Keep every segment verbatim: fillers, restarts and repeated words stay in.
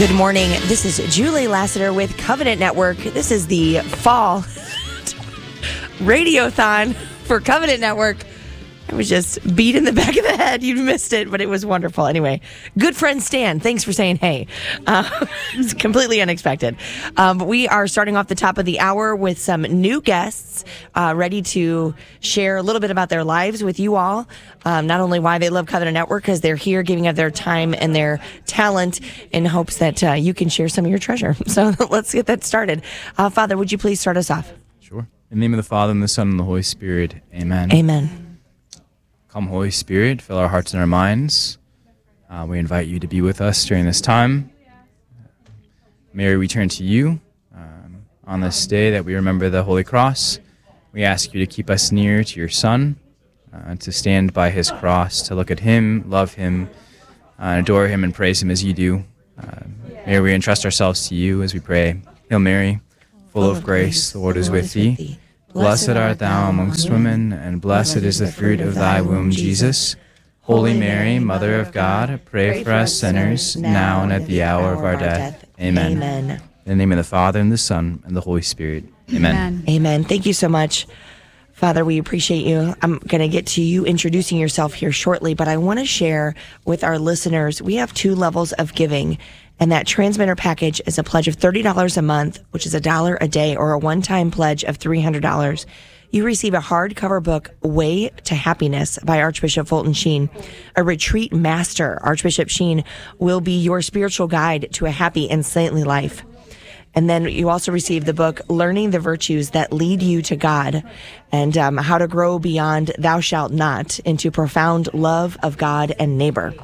Good morning. This is Julie Lassiter with Covenant Network. This is the fall radiothon for Covenant Network. I was just beat in the back of the head. You missed it, but it was wonderful. Anyway, good friend Stan, thanks for saying hey. Uh, it's completely unexpected. Um, we are starting off the top of the hour with some new guests uh, ready to share a little bit about their lives with you all. Um, not only why they love Covenant Network, because they're here giving of their time and their talent in hopes that uh, you can share some of your treasure. So let's get that started. Uh, Father, would you please start us off? Sure. In the name of the Father, and the Son, and the Holy Spirit. Amen. Amen. Come, Holy Spirit, fill our hearts and our minds. Uh, we invite you to be with us during this time. Mary, we turn to you um, on this day that we remember the Holy Cross. We ask you to keep us near to your Son, uh, to stand by his cross, to look at him, love him, uh, adore him, and praise him as you do. Uh, Mary, we entrust ourselves to you as we pray. Hail Mary, full of grace, the Lord is with thee. Blessed art thou amongst women, and blessed is the fruit of thy womb, Jesus. Holy Mary, Mother of God, pray for us sinners, now and at the hour of our death. Amen. Amen. In the name of the Father, and the Son, and the Holy Spirit. Amen. Amen. Amen. Thank you so much. Father, we appreciate you. I'm going to get to you introducing yourself here shortly, but I want to share with our listeners, we have two levels of giving. And that transmitter package is a pledge of thirty dollars a month, which is a dollar a day, or a one-time pledge of three hundred dollars. You receive a hardcover book, Way to Happiness by Archbishop Fulton Sheen. A retreat master, Archbishop Sheen, will be your spiritual guide to a happy and saintly life. And then you also receive the book, Learning the Virtues That Lead You to God, and um, how to grow beyond thou shalt not into profound love of God and neighbor.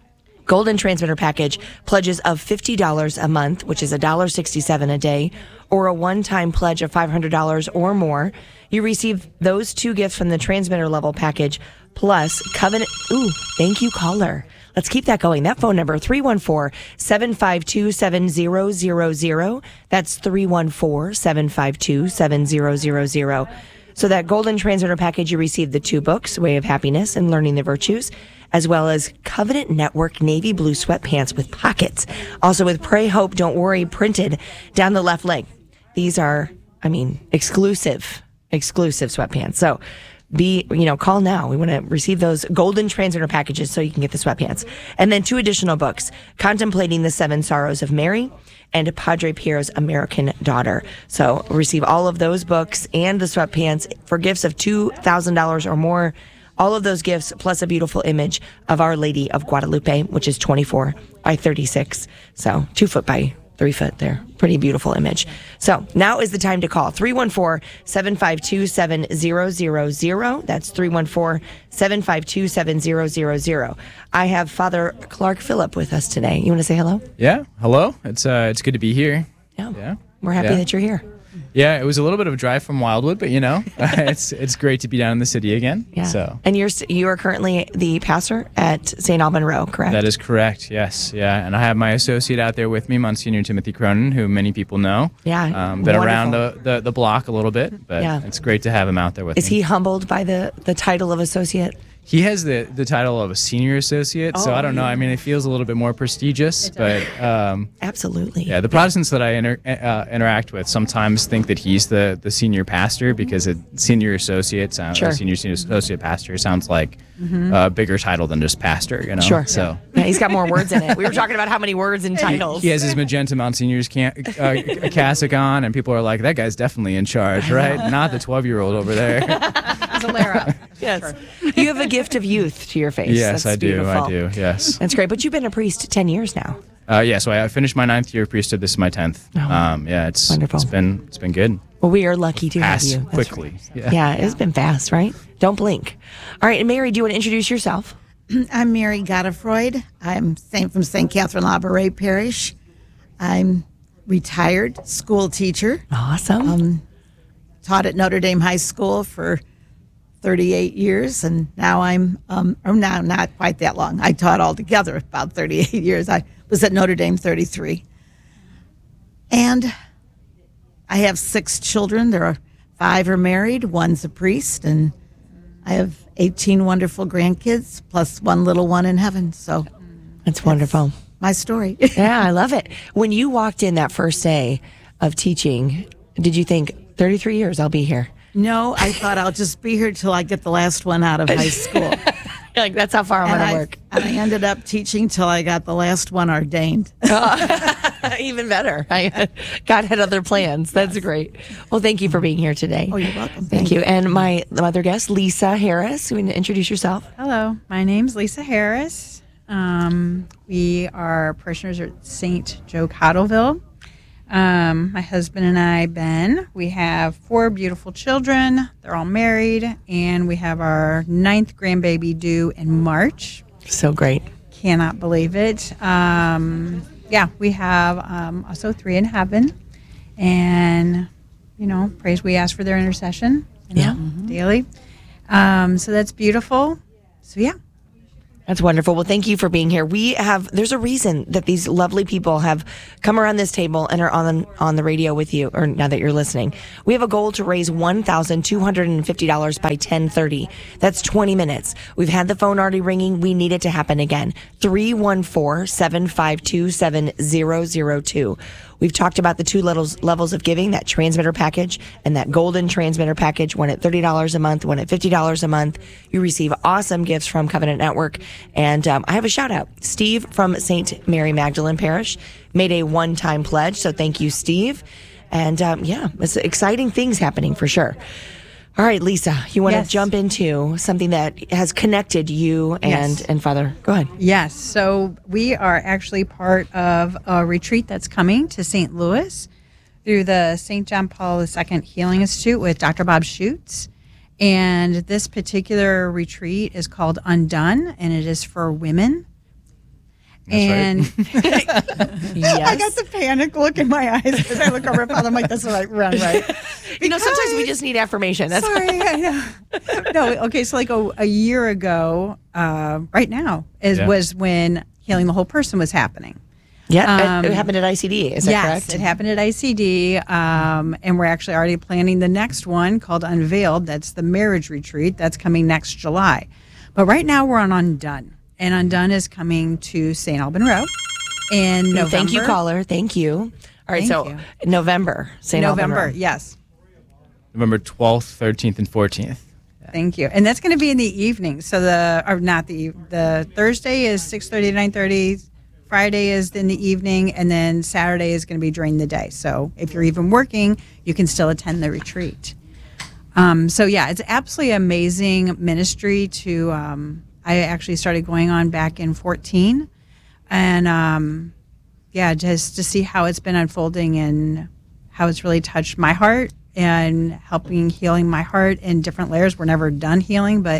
Golden Transmitter Package, pledges of fifty dollars a month, which is one dollar and sixty-seven cents a day, or a one-time pledge of five hundred dollars or more. You receive those two gifts from the transmitter level package, plus Covenant. Ooh, thank you, caller. Let's keep that going. That phone number, three one four, seven five two, seven zero zero zero. That's three one four, seven five two, seven zero zero zero. So that Golden Transmitter Package, you receive the two books, Way of Happiness and Learning the Virtues, as well as Covenant Network navy blue sweatpants with pockets. Also with Pray, Hope, Don't Worry printed down the left leg. These are, I mean, exclusive, exclusive sweatpants. So be, you know, call now. We want to receive those Golden Transmitter Packages so you can get the sweatpants. And then two additional books, Contemplating the Seven Sorrows of Mary and Padre Piero's American Daughter. So receive all of those books and the sweatpants for gifts of two thousand dollars or more. All of those gifts, plus a beautiful image of Our Lady of Guadalupe, which is twenty-four by thirty-six. So two foot by three foot there. Pretty beautiful image. So now is the time to call. three one four, seven five two, seven zero zero zero. That's three one four, seven five two, seven zero zero zero. I have Father Clark Phillip with us today. You want to say hello? Yeah, hello. It's uh, it's good to be here. Yeah. Yeah. We're happy yeah. that you're here. Yeah, it was a little bit of a drive from Wildwood, but you know, it's it's great to be down in the city again. Yeah. So. And you're you are currently the pastor at Saint Alban Row, correct? That is correct. Yes. Yeah. And I have my associate out there with me, Monsignor Timothy Cronin, who many people know. Yeah. Um, been wonderful. around the, the the block a little bit, but yeah. it's great to have him out there with is me. Is he humbled by the the title of associate? He has the, the title of a senior associate, oh, so I don't know. I mean, it feels a little bit more prestigious, but um, absolutely. Yeah, the Protestants that I inter- uh, interact with sometimes think that he's the, the senior pastor because a senior associate sounds sure. a senior senior associate pastor sounds like mm-hmm. a bigger title than just pastor. You know, sure. So yeah, he's got more words in it. We were talking about how many words and titles. He has his magenta Monsignor's can- uh, cassock on, and people are like, "That guy's definitely in charge, right? Not the twelve-year-old over there." It's a layer up. Yes. Sure. You have a gift of youth to your face. Yes, That's I do. beautiful. I do. Yes. That's great. But you've been a priest ten years now. Uh, yeah, so I finished my ninth year of priesthood. This is my tenth. Oh, um, yeah, it's wonderful. It's been it's been good. Well, we are lucky to Pass have you. That's quickly. Right. Yeah. yeah, it's been fast, right? Don't blink. All right, and Mary, do you want to introduce yourself? I'm Mary Godefroyd. I'm Saint from Saint Catherine Labouré Parish. I'm retired school teacher. Awesome. Um, taught at Notre Dame High School for thirty-eight years, and now I'm, um, or now not quite that long. I taught altogether about thirty-eight years. I was at Notre Dame thirty-three. And I have six children. There are five are married, one's a priest, and I have eighteen wonderful grandkids, plus one little one in heaven. So that's wonderful. my story. Yeah, I love it. When you walked in that first day of teaching, did you think thirty-three years I'll be here? No, I thought I'll just be here till I get the last one out of high school. Like, that's how far I'm and going to I, work. And I ended up teaching till I got the last one ordained. Even better. I, God had other plans. That's yes. great. Well, thank you for being here today. Oh, you're welcome. Thank, thank you. you. And my other guest, Lisa Harris. You want to introduce yourself? Hello, my name's Lisa Harris. Um, we are parishioners at Saint Joe Cottleville. Um, my husband and I, Ben, we have four beautiful children. They're all married, and we have our ninth grandbaby due in March. So great. Cannot believe it. Um, yeah, we have um, also three in heaven, and, you know, praise we ask for their intercession, you know, yeah. Mm-hmm. daily. Um, so that's beautiful. So, yeah. That's wonderful. Well, thank you for being here. We have, there's a reason that these lovely people have come around this table and are on, on the radio with you, or now that you're listening. We have a goal to raise one thousand two hundred fifty dollars by ten thirty. That's twenty minutes. We've had the phone already ringing. We need it to happen again. three one four, seven five two, seven zero zero two. We've talked about the two levels levels of giving, that transmitter package and that golden transmitter package, one at thirty dollars a month, one at fifty dollars a month. You receive awesome gifts from Covenant Network. And um, I have a shout out. Steve from Saint Mary Magdalene Parish made a one-time pledge. So thank you, Steve. And um, yeah, it's exciting things happening for sure. All right, Lisa, you want yes. to jump into something that has connected you and, yes. and Father? Go ahead. Yes. So we are actually part of a retreat that's coming to Saint Louis through the Saint John Paul the Second Healing Institute with Doctor Bob Schutz. And this particular retreat is called Undone, and it is for women. That's and right. Yes. I got the panic look in my eyes as I look over at Father. I'm like, that's the right run, right? You know, sometimes we just need affirmation. That's Sorry, I know. No, okay, so like a, a year ago, uh, right now, is Yeah. was when Healing the Whole Person was happening. Yeah, Um, it happened at I C D. Is that yes, correct? it happened at I C D, um, and we're actually already planning the next one called Unveiled. That's the marriage retreat. That's coming next July. But right now we're on Undone, and Undone is coming to Saint Alban Row in November. Thank you, caller. Thank you. All right, Thank so you. November, Saint November, yes. November twelfth, thirteenth, and fourteenth. Thank you. And that's going to be in the evening. So the, or not the, the Thursday is six thirty to nine thirty. Friday is in the evening, and then Saturday is going to be during the day. So if you're even working, you can still attend the retreat. Um, so yeah, it's absolutely amazing ministry to, um, I actually started going on back in fourteen, and um, yeah, just to see how it's been unfolding and how it's really touched my heart and helping healing my heart in different layers. We're never done healing, but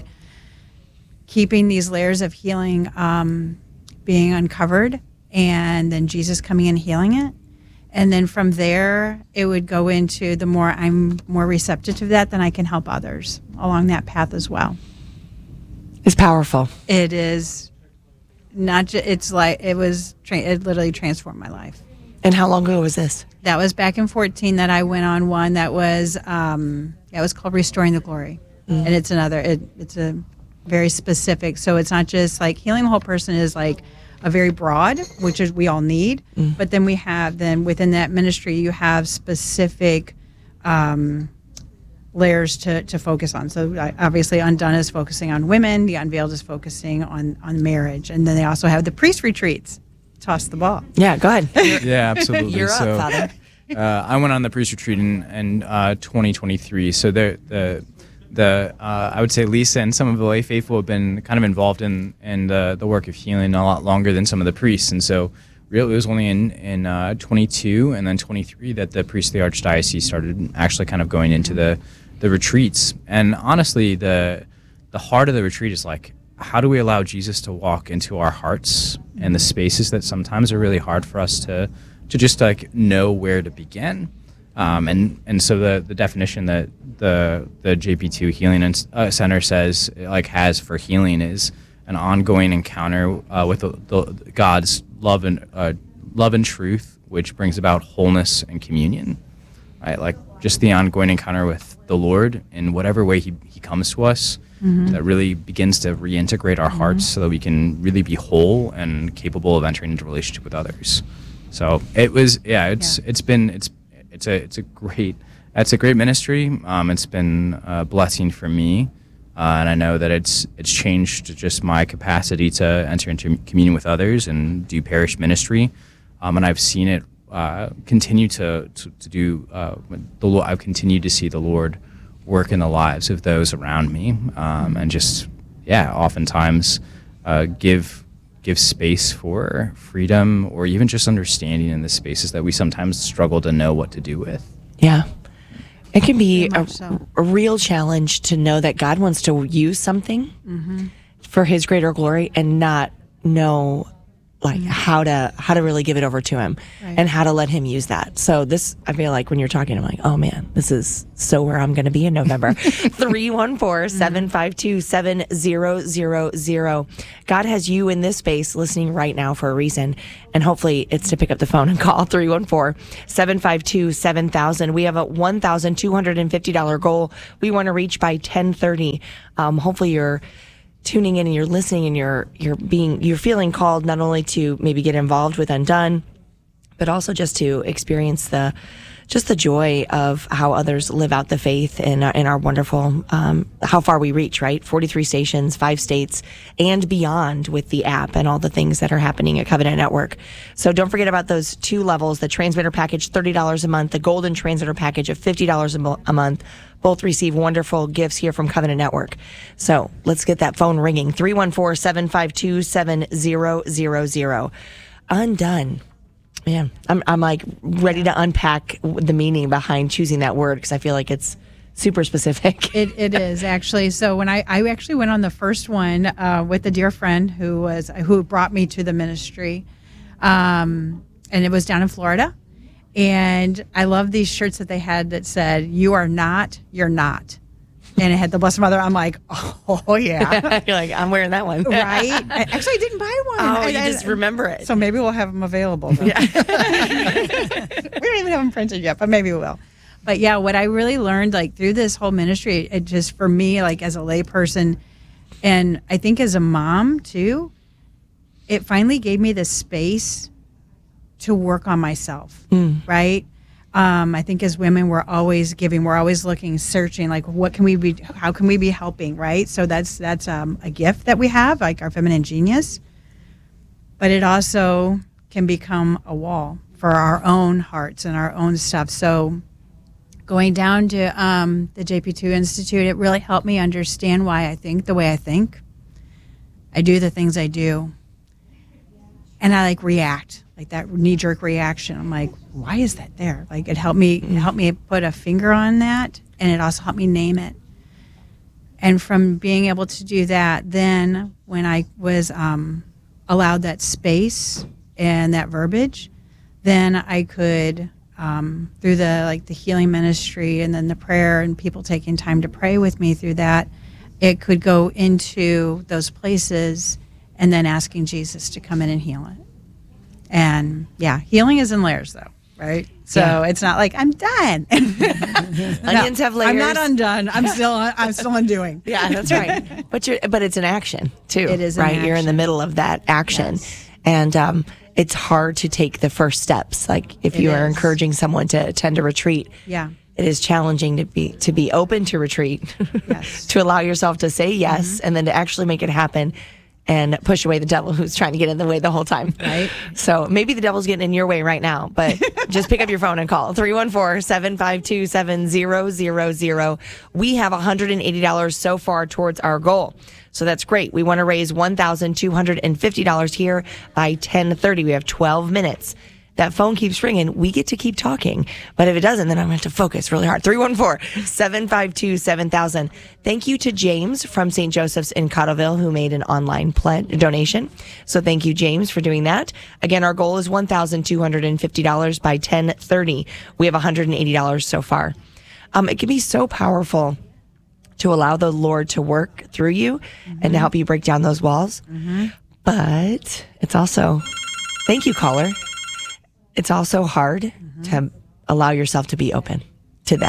keeping these layers of healing um, being uncovered, and then Jesus coming and healing it. And then from there, it would go into the more I'm more receptive to that, then I can help others along that path as well. It's powerful. It is not just, it's like, it was, tra- it literally transformed my life. And how long ago was this? That was back in fourteen that I went on one that was, um, that was called Restoring the Glory. Mm. And it's another, it, it's a very specific. So it's not just like healing the whole person is like a very broad, which is we all need. Mm. But then we have, then within that ministry, you have specific um, layers to, to focus on. So uh, obviously Undone is focusing on women. The Unveiled is focusing on, on marriage. And then they also have the priest retreats. Toss the ball. Yeah, go ahead. Yeah, absolutely. You're so, up, Father. uh, I went on the priest retreat in, in uh, twenty twenty-three. So the the the uh, I would say Lisa and some of the lay faithful have been kind of involved in in the, the work of healing a lot longer than some of the priests. And so really it was only in in uh, twenty-two and then twenty-three that the priests of the Archdiocese started actually kind of going into the the retreats. And honestly, the the heart of the retreat is like, how do we allow Jesus to walk into our hearts and the spaces that sometimes are really hard for us to to just like know where to begin? Um, and and so the the definition that the the J P two Healing uh, Center says like has for healing is an ongoing encounter uh, with the, the, God's love and uh, love and truth, which brings about wholeness and communion. Right, like just the ongoing encounter with the Lord in whatever way He He comes to us. mm-hmm. that really begins to reintegrate our mm-hmm. hearts so that we can really be whole and capable of entering into relationship with others. So it was, yeah, it's, yeah. it's been, it's, it's a, it's a great, it's a great ministry. Um, it's been a blessing for me. Uh, and I know that it's, it's changed just my capacity to enter into communion with others and do parish ministry. Um, and I've seen it, uh, continue to, to, to do, uh, the Lord, I've continued to see the Lord work in the lives of those around me. Um, and just, yeah, oftentimes, uh, give, give space for freedom or even just understanding in the spaces that we sometimes struggle to know what to do with. Yeah. It can be a, so. a real challenge to know that God wants to use something mm-hmm. for his greater glory and not know like mm-hmm. how to how to really give it over to him right. and how to let him use that. So this, I feel like when you're talking, I'm like, oh man, this is so where I'm going to be in November. three one four, seven five two, seven zero zero zero. God has you in this space listening right now for a reason. And hopefully it's to pick up the phone and call three one four, seven five two, seven thousand. We have a one thousand two hundred fifty dollars goal we want to reach by ten thirty. Um, hopefully you're tuning in and you're listening and you're you're being you're feeling called not only to maybe get involved with Undone, but also just to experience the just the joy of how others live out the faith in our, in our wonderful um, how far we reach, right? forty-three stations, five states, and beyond with the app and all the things that are happening at Covenant Network. So don't forget about those two levels: the transmitter package, thirty dollars a month; the golden transmitter package of fifty dollars a, mo- a month. Both receive wonderful gifts here from Covenant Network. So let's get that phone ringing. three one four, seven five two, seven zero zero zero. Undone. Man, I'm I'm like ready to unpack the meaning behind choosing that word because I feel like it's super specific. It it is actually. So when I, I actually went on the first one uh, with a dear friend who was who brought me to the ministry, um, and it was down in Florida. And I love these shirts that they had that said, "You are not, you're not." And it had the Blessed Mother. I'm like, oh, yeah. You're like, I'm wearing that one. Right? I, actually, I didn't buy one. Oh, I, you I, just remember it. So maybe we'll have them available. Yeah. We don't even have them printed yet, but maybe we will. But yeah, what I really learned, like, through this whole ministry, it just, for me, like, as a lay person, and I think as a mom, too, it finally gave me the space to work on myself, mm. right? Um, I think as women, we're always giving, we're always looking, searching, like, what can we be, how can we be helping, right? So that's that's um, a gift that we have, like our feminine genius. But it also can become a wall for our own hearts and our own stuff. So going down to um, the J P two Institute, it really helped me understand why I think the way I think. I do the things I do. And I, like, react. Like that knee-jerk reaction. I'm like, why is that there? Like it helped me it helped me put a finger on that, and it also helped me name it. And from being able to do that, then when I was um, allowed that space and that verbiage, then I could um, through the like the healing ministry and then the prayer and people taking time to pray with me through that, it could go into those places and then asking Jesus to come in and heal it. And yeah, healing is in layers though, right? So yeah. It's not like I'm done. Onions no, have layers. I'm not undone. I'm still I'm still undoing. Yeah, that's right. But you're but it's an action too. It is right. An you're in the middle of that action, yes. and um, it's hard to take the first steps. Like if it you is. are encouraging someone to attend a retreat, yeah, it is challenging to be to be open to retreat, yes. to allow yourself to say yes, mm-hmm. and then to actually make it happen. And push away the devil who's trying to get in the way the whole time. Right. So maybe the devil's getting in your way right now, but just pick up your phone and call three one four, seven five two, seven zero zero zero. We have one hundred eighty dollars so far towards our goal. So that's great. We want to raise one thousand two hundred fifty dollars here by ten thirty. We have twelve minutes. That phone keeps ringing. We get to keep talking. But if it doesn't, then I'm going to have to focus really hard. three one four, seven five two, seven thousand. Thank you to James from Saint Joseph's in Cottleville who made an online pledge donation. So thank you, James, for doing that. Again, our goal is one thousand two hundred fifty dollars by ten thirty. We have one hundred eighty dollars so far. Um, it can be so powerful to allow the Lord to work through you mm-hmm. and to help you break down those walls. Mm-hmm. But it's also, thank you, caller. It's also hard mm-hmm. to allow yourself to be open to that.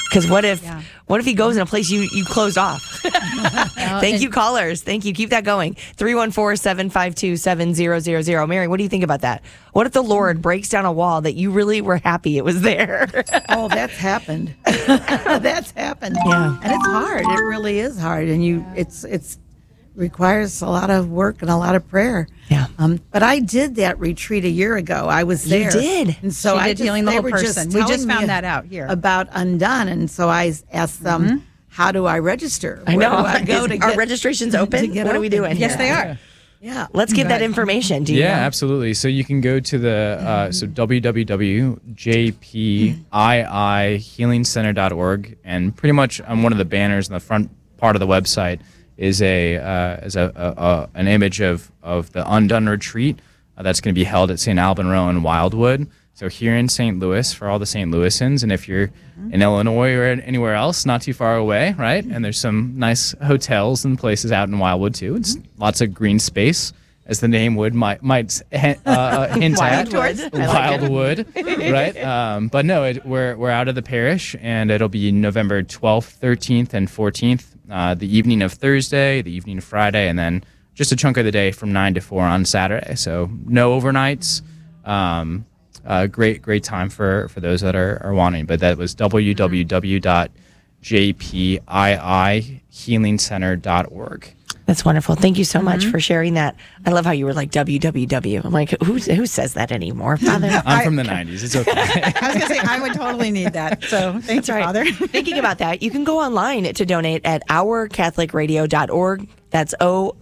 Because what if Yeah. what if he goes in a place you, you closed off? Thank you, callers. Thank you. Keep that going. three one four, seven five two, seven zero zero zero. Mary, what do you think about that? What if the Lord breaks down a wall that you really were happy it was there? Oh, that's happened. That's happened. Yeah. And it's hard. It really is hard. And you it's it's requires a lot of work and a lot of prayer. Yeah. Um, but I did that retreat a year ago. I was You there. did. And so She I did just, Healing the they Whole were just Person. We just telling me found that out here. about Undone. And so I asked them, how do I register? I Where know. do I go Is- to Are get, registrations to open? get What are we open? doing Yes, here? they are. Yeah. Let's give that Right. information. Do you Yeah, know? absolutely. So you can go to the uh, so w w w dot j p i i healing center dot org, and pretty much on one of the banners in the front part of the website is a uh, is a, a, a an image of of the Undone retreat uh, that's going to be held at Saint Alban Row in Wildwood. So here in Saint Louis for all the Saint Louisans, and if you're in Illinois or anywhere else, not too far away, right? And there's some nice hotels and places out in Wildwood too. It's lots of green space, as the name would might might uh, hint at. Wildwood. I like it. Wildwood, right? Um, but no, it, we're we're out of the parish, and it'll be November twelfth, thirteenth, and fourteenth. Uh, the evening of Thursday, the evening of Friday, and then just a chunk of the day from nine to four on Saturday. So no overnights. Um, uh, great, great time for, for those that are, are wanting. But that was w w w dot j p i i healing center dot org. That's wonderful. Thank you so much for sharing that. I love how you were like W W W. I'm like, who who says that anymore, Father? I'm from the nineties. It's okay. I was going to say, I would totally need that. So thanks, That's right. Father. Thinking about that, you can go online to donate at our catholic radio dot org. That's O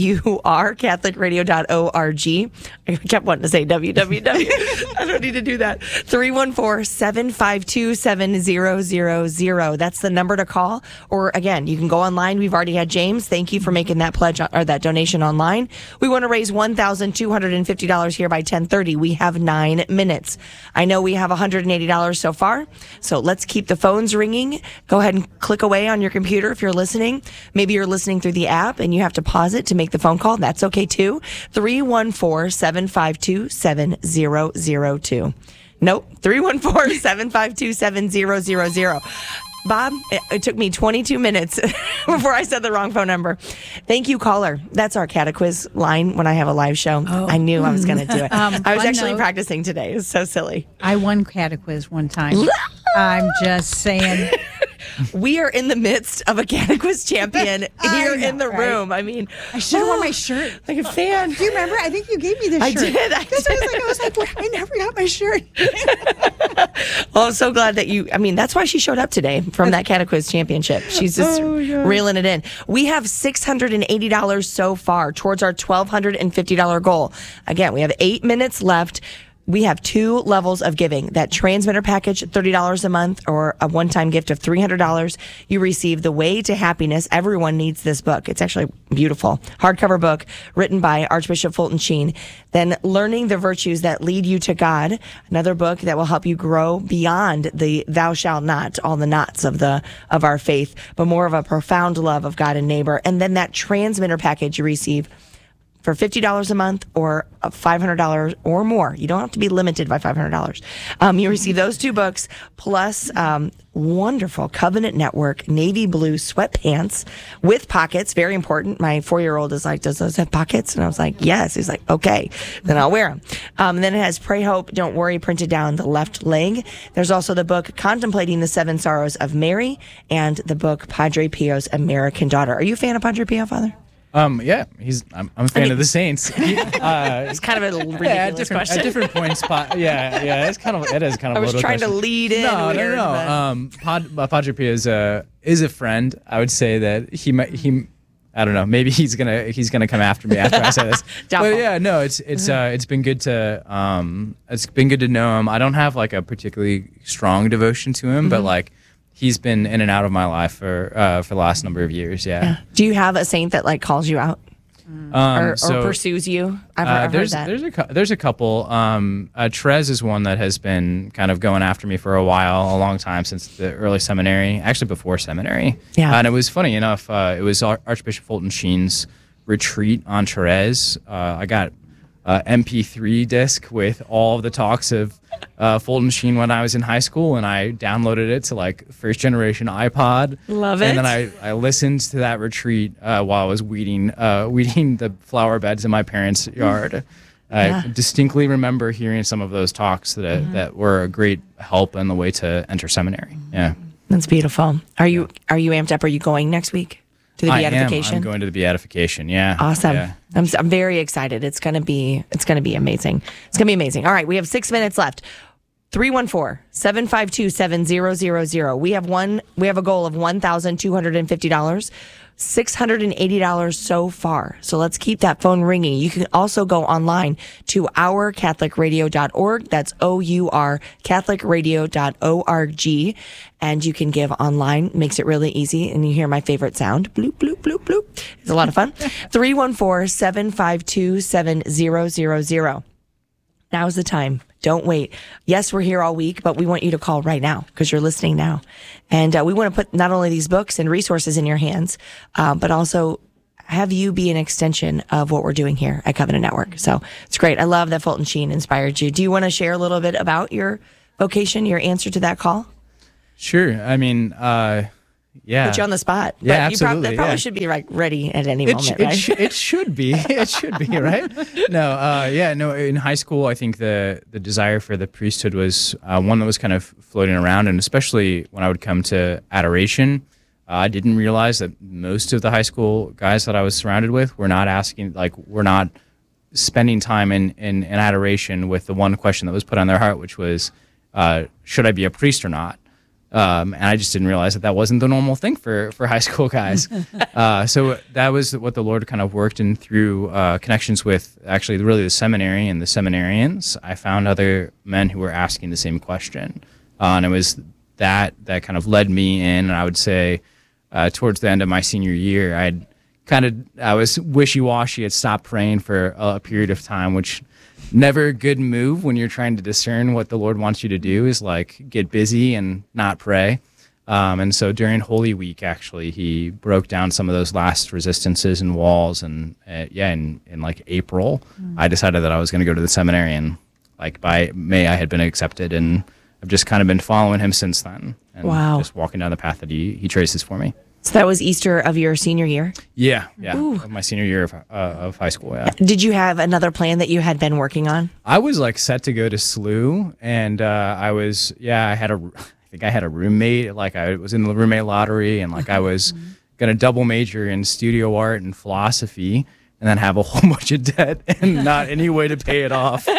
U R, catholic radio dot org. I kept wanting to say W W W. I don't need to do that. three one four, seven five two, seven zero zero zero. That's the number to call. Or again, you can go online. We've already had James. Thank you for making that pledge or that donation online. We want to raise one thousand two hundred fifty dollars here by ten thirty. We have nine minutes. I know we have one hundred eighty dollars so far. So let's keep the phones ringing. Go ahead and click away on your computer if you're listening. Maybe you're listening through the app and you have to pause it to make the phone call. That's okay too. three one four, seven five two, seven zero zero two. Nope. three one four, seven five two, seven zero zero zero. Bob, it, it took me twenty-two minutes before I said the wrong phone number. Thank you, caller. That's our cataquiz line when I have a live show. I knew I was going to do it. Um, I was fun actually note. practicing today. It's so silly. I won cataquiz one time. I'm just saying. We are in the midst of a cataquiz champion I here know, in the right? room. I mean, I should have worn my shirt. like a fan. Do you remember? I think you gave me this I shirt. did, I Because I was like, I was like, "Wait, I never got my shirt. Well, I'm so glad that you, I mean, that's why she showed up today from that cataquiz championship. She's just reeling it in. We have six hundred eighty dollars so far towards our one thousand two hundred fifty dollars goal. Again, we have eight minutes left. We have two levels of giving. That transmitter package, thirty dollars a month, or a one-time gift of three hundred dollars. You receive The Way to Happiness. Everyone needs this book. It's actually beautiful. Hardcover book written by Archbishop Fulton Sheen. Then Learning the Virtues That Lead You to God. Another book that will help you grow beyond the thou shalt not, all the knots of the of our faith, but more of a profound love of God and neighbor. And then that transmitter package you receive for fifty dollars a month or five hundred dollars or more. You don't have to be limited by five hundred dollars. Um, you receive those two books plus um, wonderful Covenant Network navy blue sweatpants with pockets. Very important. My four-year-old is like, does those have pockets? And I was like, yes. He's like, okay, then I'll wear them. Um, and then it has Pray, Hope, Don't Worry printed down the left leg. There's also the book Contemplating the Seven Sorrows of Mary and the book Padre Pio's American Daughter. Are you a fan of Padre Pio, Father? Um, yeah, he's. I'm, I'm a fan mean- of the Saints. He, uh, It's kind of a ridiculous yeah, at different, question. at different points. Pa, yeah, yeah, it's kind of it is kind of. I a was loaded trying to question. lead in No, weird, no, no. but- Um, Pod, uh, Padre Pio is a is a friend. I would say that he might he. I don't know. Maybe he's gonna he's gonna come after me after I say this. Doubtful. But yeah, no, it's it's uh it's been good to um it's been good to know him. I don't have like a particularly strong devotion to him, but like he's been in and out of my life for uh for the last number of years. Yeah. Do you have a saint that like calls you out Um, or, so, or pursues you? I've, Uh, I've heard there's that. there's a cou- there's a couple. Um, uh, Therese is one that has been kind of going after me for a while, a long time since the early seminary, actually before seminary. Yeah. Uh, and it was funny enough. Uh, it was Ar- Archbishop Fulton Sheen's retreat on Therese. Uh, I got a M P three disc with all of the talks of uh, Fulton Sheen when I was in high school, and I downloaded it to like first generation iPod. Love it. And then I, I listened to that retreat uh, while I was weeding uh, weeding the flower beds in my parents' yard. Yeah. I distinctly remember hearing some of those talks that uh, that were a great help on the way to enter seminary. Yeah, That's beautiful. Are you are you amped up? Are you going next week to the I am. beatification? I'm going to the beatification. Yeah, Awesome. Yeah. I'm, I'm very excited. It's going to be, it's going to be amazing. It's going to be amazing. All right. We have six minutes left. three one four, seven five two, seven zero zero zero. We have one, we have a goal of one thousand two hundred fifty dollars, six hundred eighty dollars so far. So let's keep that phone ringing. You can also go online to our catholic radio dot org. That's O U R catholic radio dot org. And you can give online. Makes it really easy. And you hear my favorite sound. Bloop, bloop, bloop, bloop. It's a lot of fun. three one four, seven five two, seven zero zero zero. Now's the time. Don't wait. Yes, we're here all week, but we want you to call right now because you're listening now. And uh, we want to put not only these books and resources in your hands, uh, but also have you be an extension of what we're doing here at Covenant Network. So it's great. I love that Fulton Sheen inspired you. Do you want to share a little bit about your vocation, your answer to that call? Sure. I mean, uh, yeah. Put you on the spot. Yeah, but you prob- absolutely, that probably yeah. should be like ready at any It, moment, sh- right? it, sh- it should be. It should be, right? No, uh, yeah, no. In high school, I think the the desire for the priesthood was uh, one that was kind of floating around, and especially when I would come to adoration, uh, I didn't realize that most of the high school guys that I was surrounded with were not asking, like, were not spending time in, in, in adoration with the one question that was put on their heart, which was, uh, should I be a priest or not? Um, and I just didn't realize that that wasn't the normal thing for, for high school guys. uh, so that was what the Lord kind of worked in through uh, connections with actually really the seminary and the seminarians. I found other men who were asking the same question. Uh, and it was that that kind of led me in. And I would say uh, towards the end of my senior year, I'd kind of, I was wishy-washy, had stopped praying for a, a period of time, which never a good move when you're trying to discern what the Lord wants you to do is like get busy and not pray. Um, and so during Holy Week, actually, he broke down some of those last resistances and walls. And uh, yeah, in, in like April, mm. I decided that I was going to go to the seminary. And like by May, I had been accepted. And I've just kind of been following him since then. And Wow. just walking down the path that he, he traces for me. So that was Easter of your senior year. Yeah, yeah. Ooh. Of my senior year of, uh, of high school, yeah. Did you have another plan that you had been working on? I was like set to go to S L U, and uh, I was, yeah, I had a, I think I had a roommate. Like I was in the roommate lottery, and like I was gonna double major in studio art and philosophy, and then have a whole bunch of debt and not any way to pay it off.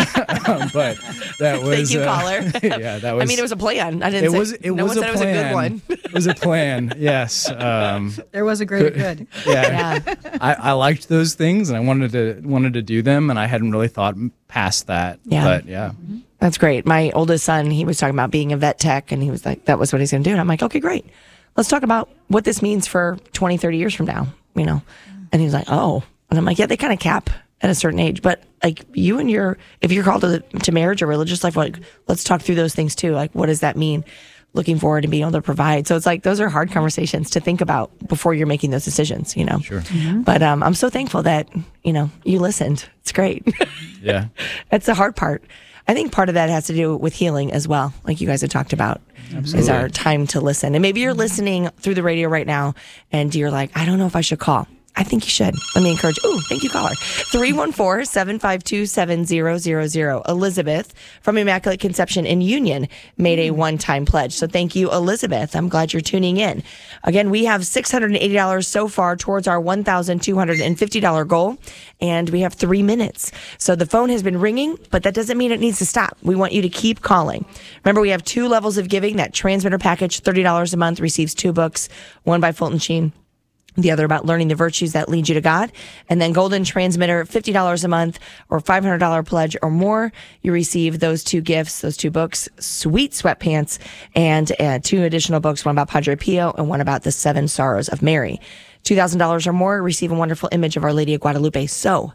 um, but that was, Thank you, uh, caller. yeah, that was. I mean, it was a plan. I didn't It say was. It no was one a said plan. it was a good one. It was a plan. Yes. Um, There was a great good. yeah. Yeah. I, I liked those things and I wanted to wanted to do them, and I hadn't really thought past that. Yeah. But yeah. That's great. My oldest son, he was talking about being a vet tech, and he was like, that was what he's going to do. And I'm like, okay, great. Let's talk about what this means for twenty, thirty years from now, you know? And he's like, oh. And I'm like, yeah, they kind of cap at a certain age. But like you and your, if you're called to, to marriage or religious life, like, let's talk through those things too. Like, what does that mean? Looking forward to being able to provide. So it's like, those are hard conversations to think about before you're making those decisions, you know? Sure. But um, I'm so thankful that, you know, you listened. It's great. Yeah. That's the hard part. I think part of that has to do with healing as well, like you guys have talked about, is Absolutely. our time to listen. And maybe you're listening through the radio right now and you're like, I don't know if I should call. I think you should. Let me encourage. Ooh, thank you, caller. three one four, seven five two, seven zero zero zero. Elizabeth from Immaculate Conception in Union made a one-time pledge. So thank you, Elizabeth. I'm glad you're tuning in. Again, we have six hundred eighty dollars so far towards our one thousand two hundred fifty dollars goal, and we have three minutes. So the phone has been ringing, but that doesn't mean it needs to stop. We want you to keep calling. Remember, we have two levels of giving. That transmitter package, thirty dollars a month, receives two books, one by Fulton Sheen, the other about learning the virtues that lead you to God. And then Golden Transmitter, fifty dollars a month or five hundred dollars pledge or more. You receive those two gifts, those two books, sweet sweatpants, and uh, two additional books, one about Padre Pio and one about the Seven Sorrows of Mary. two thousand dollars or more, receive a wonderful image of Our Lady of Guadalupe. So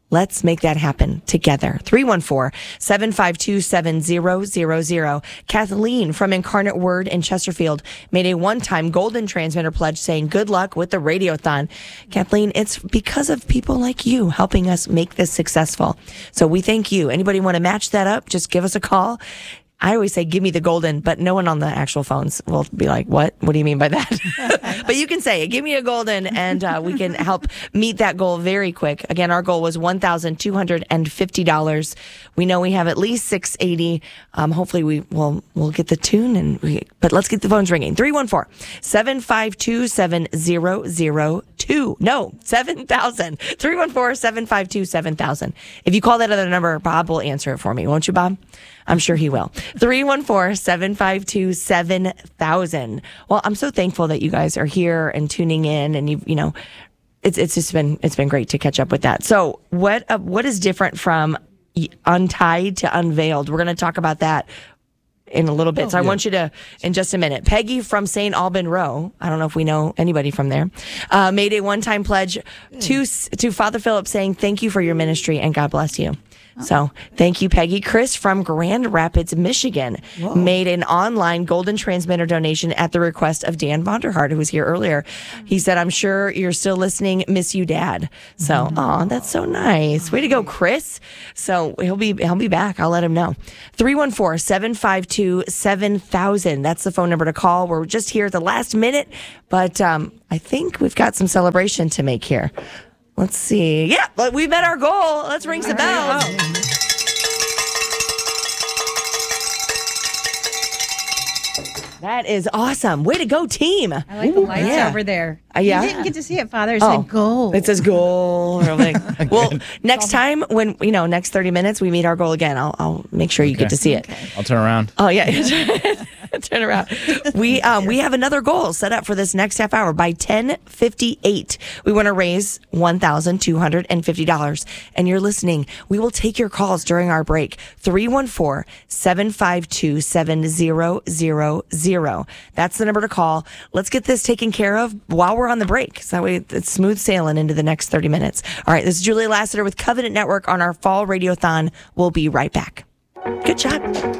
Let's make that happen together. three one four, seven five two, seven zero zero zero. Kathleen from Incarnate Word in Chesterfield made a one-time golden transmitter pledge saying, good luck with the Radiothon. Kathleen, it's because of people like you helping us make this successful. So we thank you. Anybody want to match that up? Just give us a call. I always say, give me the golden, but no one on the actual phones will be like, what? What do you mean by that? But you can say it, give me a golden, and uh, we can help meet that goal very quick. Again, our goal was one thousand two hundred fifty dollars. We know we have at least six hundred eighty dollars. Um, hopefully we will we'll get the tune, and we, but let's get the phones ringing. three one four, seven five two, seven zero zero two. No, seven thousand. three one four, seven five two, seven thousand. If you call that other number, Bob will answer it for me. Won't you, Bob? I'm sure he will. three one four, seven five two, seven thousand. Well, I'm so thankful that you guys are here and tuning in, and you you know, it's it's just been it's been great to catch up with that. So, what uh, what is different from Untied to Unveiled? We're going to talk about that in a little bit. Oh, so I yeah. want you to, in just a minute, Peggy from Saint Alban Row, I don't know if we know anybody from there, uh, made a one-time pledge mm. to to Father Philip saying thank you for your ministry and God bless you. So thank you, Peggy. Chris from Grand Rapids, Michigan, Whoa. made an online golden transmitter donation at the request of Dan Vonderhart, who was here earlier. He said, I'm sure you're still listening. Miss you, Dad. So, mm-hmm. oh, that's so nice. Way to go, Chris. So he'll be he'll be back. I'll let him know. three one four, seven five two, seven thousand. That's the phone number to call. We're just here at the last minute, but um, I think we've got some celebration to make here. Let's see. Yeah, but we met our goal. Let's ring some bells. That is awesome. Way to go, team. I like the lights yeah. over there. Uh, yeah. You didn't get to see it, Father. It oh, said goal. It says goal. Like, well, next time when, you know, next thirty minutes, we meet our goal again, I'll, I'll make sure you okay. get to see it. Okay. I'll turn around. Oh, yeah. Turn around. We um we have another goal set up for this next half hour. By ten fifty-eight, we want to raise one thousand two hundred fifty dollars. And you're listening. We will take your calls during our break. three one four, seven five two, seven zero zero zero. That's the number to call. Let's get this taken care of while we're on the break. So that way it's smooth sailing into the next thirty minutes. All right, this is Julia Lassiter with Covenant Network on our Fall Radiothon. We'll be right back. Good job.